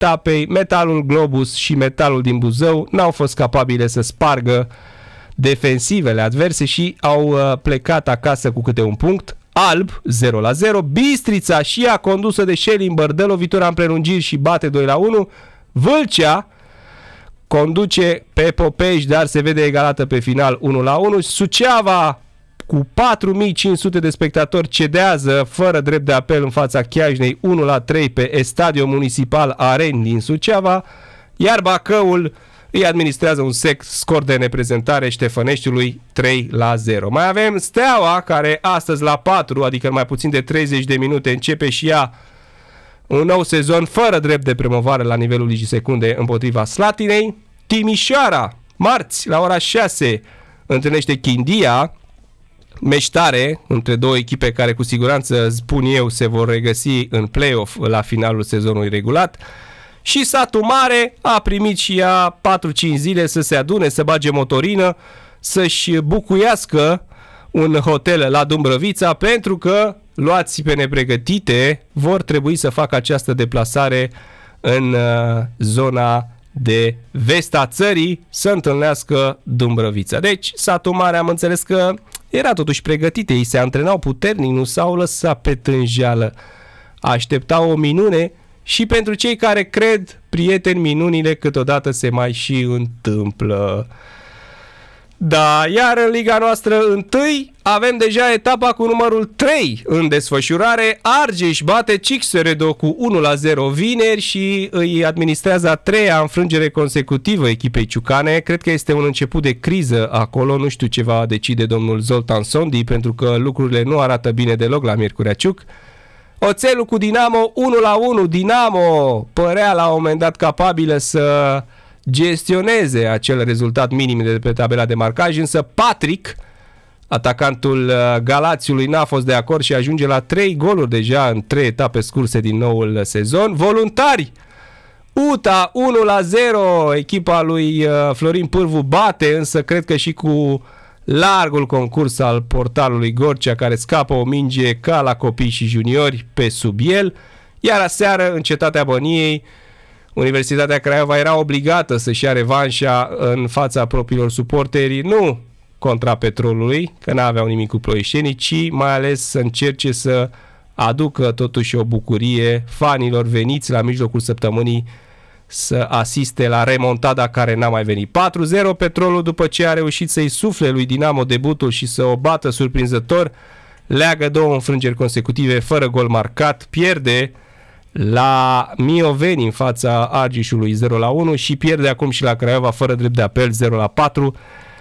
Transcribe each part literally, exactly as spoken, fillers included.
etapei, Metalul Globus și Metalul din Buzău n-au fost capabile să spargă defensivele adverse și au plecat acasă cu câte un punct. Alb, zero la zero. Bistrița și ea, condusă de Schellimber, dă lovitura în prelungiri și bate doi la unu. Vâlcea conduce pe Popești, dar se vede egalată pe final unu la unu. Suceava, cu patru mii cinci sute de spectatori, cedează fără drept de apel în fața Chiajnei unu la trei pe Estadio Municipal Aren din Suceava, iar Bacăul îi administrează un sec scor de neprezentare Ștefăneștiului trei la zero. Mai avem Steaua, care astăzi la patru, adică mai puțin de treizeci de minute, începe și ea un nou sezon fără drept de promovare la nivelul Ligii Secunde împotriva Slatinei. Timișoara, marți, la ora șase, întâlnește Chindia, meștare între două echipe care cu siguranță, spun eu, se vor regăsi în play-off la finalul sezonului regulat. Și Satul Mare a primit și ea patru cinci zile să se adune, să bage motorină, să-și bucuiască un hotel la Dumbrăvița, pentru că luați pe nepregătite vor trebui să facă această deplasare în uh, zona de vest a țării, să întâlnească Dumbrăvița. Deci Satul Mare, am înțeles că era totuși pregătite, ei se antrenau puternic, nu s-au lăsat pe tânjeală, așteptau o minune. Și pentru cei care cred, prieteni, minunile câteodată se mai și întâmplă. Da, iar în liga noastră întâi avem deja etapa cu numărul trei în desfășurare. Argeș bate Cixeredo cu unu la zero vineri și îi administrează a treia înfrângere consecutivă echipei ciucane. Cred că este un început de criză acolo, nu știu ce va decide domnul Zoltan Sondi, pentru că lucrurile nu arată bine deloc la Miercurea Ciuc. Oțelul cu Dinamo unu la unu. Dinamo părea la un moment dat capabilă să gestioneze acel rezultat minim de pe tabela de marcaj, însă Patrick, atacantul Galațiului, n-a fost de acord și ajunge la trei goluri deja în trei etape scurse din noul sezon. Voluntari, U T A unu la zero. Echipa lui Florin Pârvu bate, însă cred că și cu largul concurs al portalului Gorcea, care scapă o minge ca la copii și juniori pe sub el. Iar aseară, în Cetatea Băniei, Universitatea Craiova era obligată să-și ia revanșa în fața propriilor suporteri, nu contra Petrolului, că n-aveau nimic cu ploieștenii, ci mai ales să încerce să aducă totuși o bucurie fanilor veniți la mijlocul săptămânii să asiste la remontada care n-a mai venit. patru zero Petrolul, după ce a reușit să-i sufle lui Dinamo debutul și să o bată surprinzător, leagă două înfrângeri consecutive fără gol marcat, pierde la Mioveni în fața Argeșului zero la unu și pierde acum și la Craiova fără drept de apel zero la patru.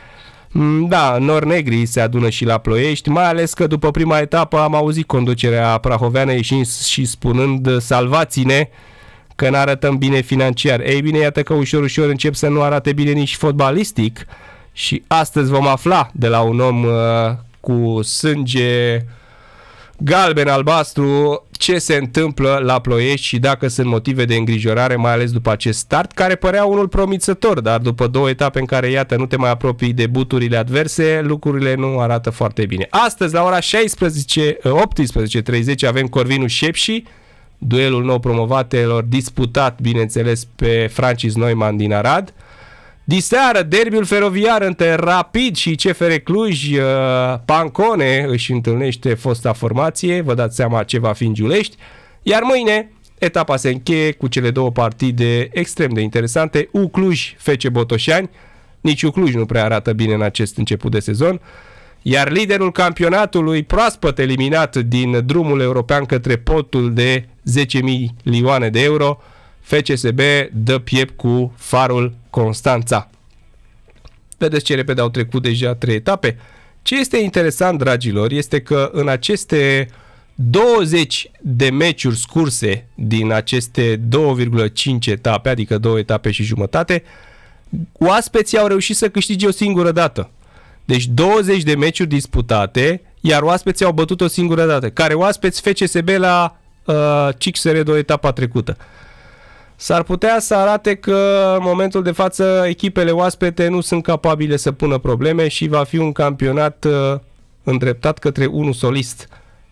Da, Nor-Negri se adună și la Ploiești, mai ales că după prima etapă am auzit conducerea prahoveană ieșind și spunând: salvați-ne că n-arătăm bine financiar. Ei bine, iată că ușor, ușor încep să nu arate bine nici fotbalistic și astăzi vom afla de la un om uh, cu sânge galben-albastru ce se întâmplă la Ploiești și dacă sunt motive de îngrijorare, mai ales după acest start, care părea unul promițător, dar după două etape în care, iată, nu te mai apropii de buturile adverse, lucrurile nu arată foarte bine. Astăzi, la ora șaisprezece, optsprezece treizeci, avem Corvinu Șepși, duelul nou promovatelor, disputat, bineînțeles, pe Francis Neumann din Arad. Diseară, derbiul feroviar între Rapid și C F R Cluj. Pancone își întâlnește fosta formație, vă dați seama ce va fi în Giulești. Iar mâine, etapa se încheie cu cele două partide extrem de interesante. U Cluj, F C Botoșani. Nici U Cluj nu prea arată bine în acest început de sezon. Iar liderul campionatului, proaspăt eliminat din drumul european către potul de zece mii milioane de euro, F C S B dă piept cu Farul Constanța. Vedeți ce repede au trecut deja trei etape. Ce este interesant, dragilor, este că în aceste douăzeci de meciuri scurse din aceste două virgulă cinci etape, adică două etape și jumătate, oaspeții au reușit să câștige o singură dată. Deci douăzeci de meciuri disputate, iar oaspeții au bătut o singură dată. Care oaspeți? F C S B la uh, Cixeredo etapa trecută. S-ar putea să arate că în momentul de față echipele oaspete nu sunt capabile să pună probleme și va fi un campionat uh, îndreptat către unul solist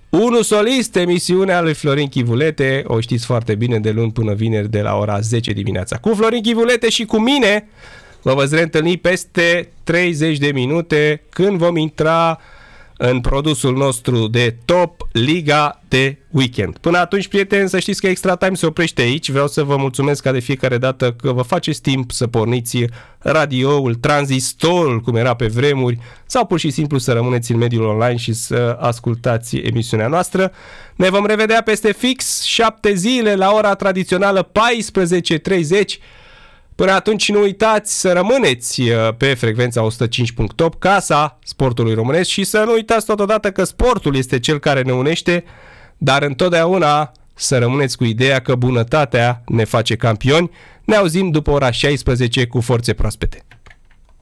Unu Solist, emisiunea lui Florin Chivulete, o știți foarte bine, de luni până vineri de la ora zece dimineața. Cu Florin Chivulete și cu mine vă veți reîntâlni peste treizeci de minute când vom intra în produsul nostru de top, Liga de Weekend. Până atunci, prieteni, să știți că Extra Time se oprește aici. Vreau să vă mulțumesc ca de fiecare dată că vă faceți timp să porniți radioul, tranzistorul, cum era pe vremuri, sau pur și simplu să rămâneți în mediul online și să ascultați emisiunea noastră. Ne vom revedea peste fix șapte zile la ora tradițională paisprezece treizeci. Până atunci nu uitați să rămâneți pe frecvența o sută cinci punct opt, casa sportului românesc, și să nu uitați totodată că sportul este cel care ne unește, dar întotdeauna să rămâneți cu ideea că bunătatea ne face campioni. Ne auzim după ora șaisprezece cu forțe proaspete.